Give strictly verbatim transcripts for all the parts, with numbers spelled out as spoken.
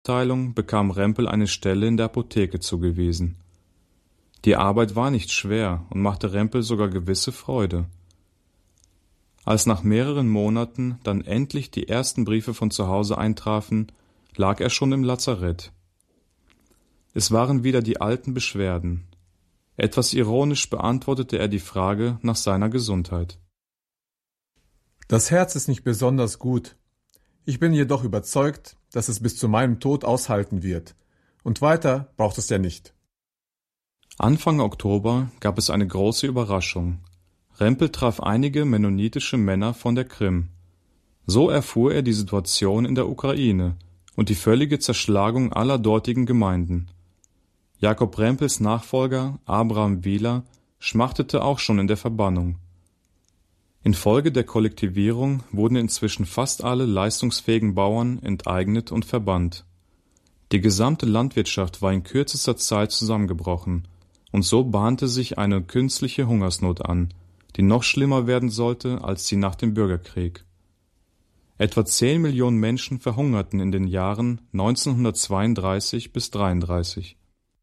Teilung bekam Rempel eine Stelle in der Apotheke zugewiesen. Die Arbeit war nicht schwer und machte Rempel sogar gewisse Freude. Als nach mehreren Monaten dann endlich die ersten Briefe von zu Hause eintrafen, lag er schon im Lazarett. Es waren wieder die alten Beschwerden. Etwas ironisch beantwortete er die Frage nach seiner Gesundheit. Das Herz ist nicht besonders gut. Ich bin jedoch überzeugt, dass es bis zu meinem Tod aushalten wird. Und weiter braucht es ja nicht. Anfang Oktober gab es eine große Überraschung. Rempel traf einige mennonitische Männer von der Krim. So erfuhr er die Situation in der Ukraine und die völlige Zerschlagung aller dortigen Gemeinden. Jakob Rempels Nachfolger Abraham Wieler schmachtete auch schon in der Verbannung. Infolge der Kollektivierung wurden inzwischen fast alle leistungsfähigen Bauern enteignet und verbannt. Die gesamte Landwirtschaft war in kürzester Zeit zusammengebrochen, und so bahnte sich eine künstliche Hungersnot an, die noch schlimmer werden sollte als die nach dem Bürgerkrieg. Etwa zehn Millionen Menschen verhungerten in den Jahren neunzehnhundertzweiunddreißig bis dreiunddreißig.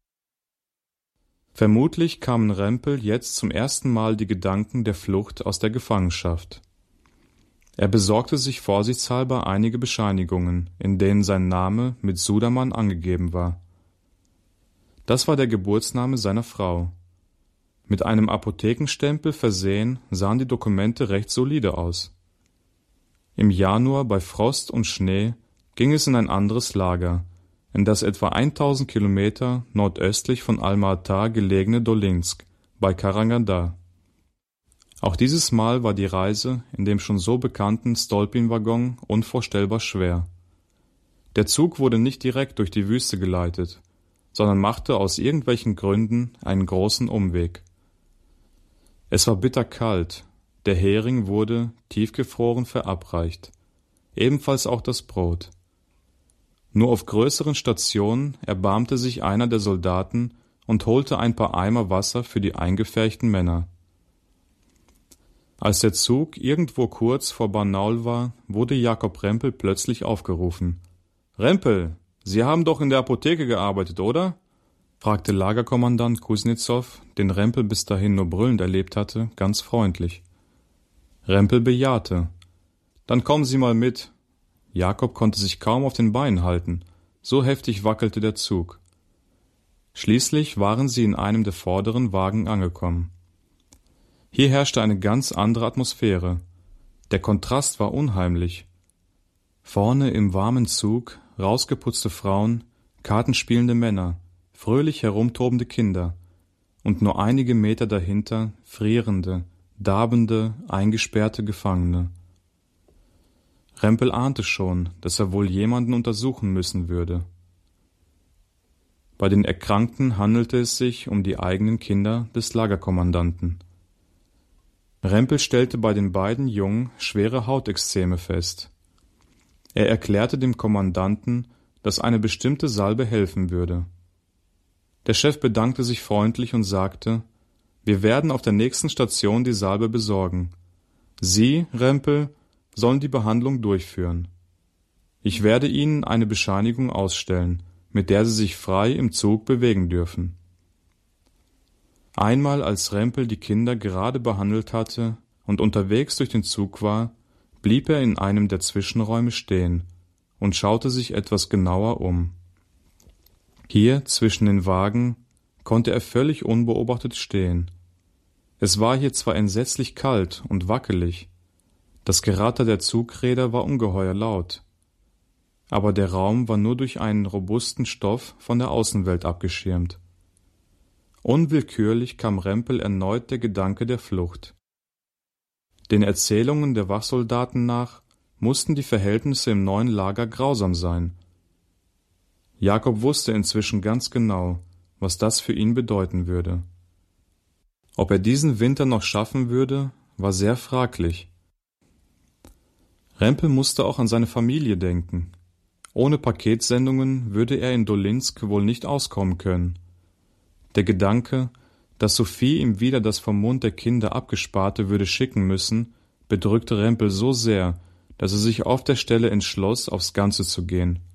Vermutlich kamen Rempel jetzt zum ersten Mal die Gedanken der Flucht aus der Gefangenschaft. Er besorgte sich vorsichtshalber einige Bescheinigungen, in denen sein Name mit Sudermann angegeben war. Das war der Geburtsname seiner Frau. Mit einem Apothekenstempel versehen sahen die Dokumente recht solide aus. Im Januar bei Frost und Schnee ging es in ein anderes Lager, in das etwa eintausend Kilometer nordöstlich von Alma-Ata gelegene Dolinsk bei Karangadar. Auch dieses Mal war die Reise in dem schon so bekannten Stolpin-Waggon unvorstellbar schwer. Der Zug wurde nicht direkt durch die Wüste geleitet, sondern machte aus irgendwelchen Gründen einen großen Umweg. Es war bitterkalt, der Hering wurde, tiefgefroren, verabreicht, ebenfalls auch das Brot. Nur auf größeren Stationen erbarmte sich einer der Soldaten und holte ein paar Eimer Wasser für die eingepferchten Männer. Als der Zug irgendwo kurz vor Barnaul war, wurde Jakob Rempel plötzlich aufgerufen. »Rempel, Sie haben doch in der Apotheke gearbeitet, oder?« fragte Lagerkommandant Kuznetsov, den Rempel bis dahin nur brüllend erlebt hatte, ganz freundlich. Rempel bejahte. »Dann kommen Sie mal mit.« Jakob konnte sich kaum auf den Beinen halten, so heftig wackelte der Zug. Schließlich waren sie in einem der vorderen Wagen angekommen. Hier herrschte eine ganz andere Atmosphäre. Der Kontrast war unheimlich. Vorne im warmen Zug rausgeputzte Frauen, kartenspielende Männer, fröhlich herumtobende Kinder und nur einige Meter dahinter frierende, darbende, eingesperrte Gefangene. Rempel ahnte schon, dass er wohl jemanden untersuchen müssen würde. Bei den Erkrankten handelte es sich um die eigenen Kinder des Lagerkommandanten. Rempel stellte bei den beiden Jungen schwere Hautexzeme fest. Er erklärte dem Kommandanten, dass eine bestimmte Salbe helfen würde. Der Chef bedankte sich freundlich und sagte, »Wir werden auf der nächsten Station die Salbe besorgen. Sie, Rempel, sollen die Behandlung durchführen. Ich werde Ihnen eine Bescheinigung ausstellen, mit der Sie sich frei im Zug bewegen dürfen.« Einmal, als Rempel die Kinder gerade behandelt hatte und unterwegs durch den Zug war, blieb er in einem der Zwischenräume stehen und schaute sich etwas genauer um. Hier, zwischen den Wagen, konnte er völlig unbeobachtet stehen. Es war hier zwar entsetzlich kalt und wackelig, das Geratter der Zugräder war ungeheuer laut, aber der Raum war nur durch einen robusten Stoff von der Außenwelt abgeschirmt. Unwillkürlich kam Rempel erneut der Gedanke der Flucht. Den Erzählungen der Wachsoldaten nach mussten die Verhältnisse im neuen Lager grausam sein. Jakob wusste inzwischen ganz genau, was das für ihn bedeuten würde. Ob er diesen Winter noch schaffen würde, war sehr fraglich. Rempel musste auch an seine Familie denken. Ohne Paketsendungen würde er in Dolinsk wohl nicht auskommen können. Der Gedanke, dass Sophie ihm wieder das vom Mund der Kinder Abgesparte würde schicken müssen, bedrückte Rempel so sehr, dass er sich auf der Stelle entschloss, aufs Ganze zu gehen.